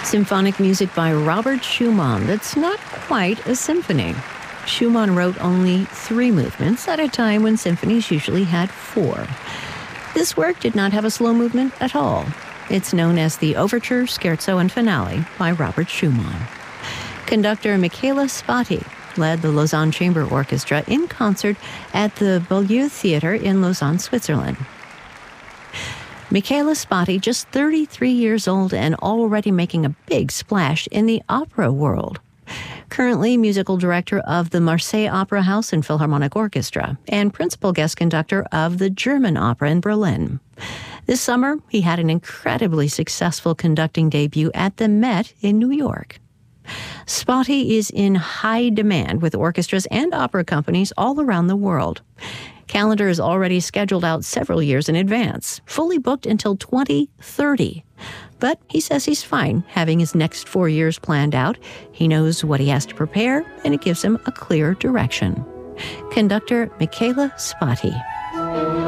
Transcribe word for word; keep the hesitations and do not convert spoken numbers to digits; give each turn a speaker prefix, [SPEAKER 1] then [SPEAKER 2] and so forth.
[SPEAKER 1] Symphonic music by Robert Schumann that's not quite a symphony. Schumann wrote only three movements at a time when symphonies usually had four. This work did not have a slow movement at all. It's known as the Overture, Scherzo, and Finale by Robert Schumann. Conductor Michela Spati led the Lausanne Chamber Orchestra in concert at the Beaulieu Theatre in Lausanne, Switzerland. Michela Spati, just thirty-three years old and already making a big splash in the opera world. Currently musical director of the Marseille Opera House and Philharmonic Orchestra, and principal guest conductor of the German Opera in Berlin. This summer, he had an incredibly successful conducting debut at the Met in New York. Spati is in high demand with orchestras and opera companies all around the world. Calendar is already scheduled out several years in advance, fully booked until twenty thirty. But he says he's fine having his next four years planned out. He knows what he has to prepare, and it gives him a clear direction. Conductor Michela Spati.